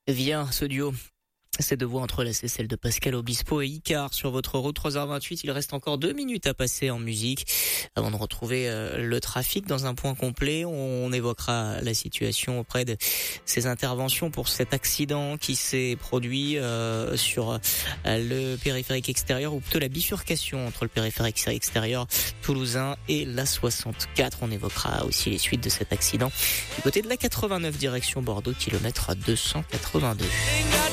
via ce duo. Ces deux voies entrelacées, celle de Pascal Obispo et Icar sur votre route 3h28. Il reste encore 2 minutes à passer en musique avant de retrouver le trafic dans un point complet. On évoquera la situation auprès de ces interventions pour cet accident qui s'est produit sur le périphérique extérieur, ou plutôt la bifurcation entre le périphérique extérieur toulousain et la 64. On évoquera aussi les suites de cet accident du côté de la 89 direction Bordeaux, kilomètre 282.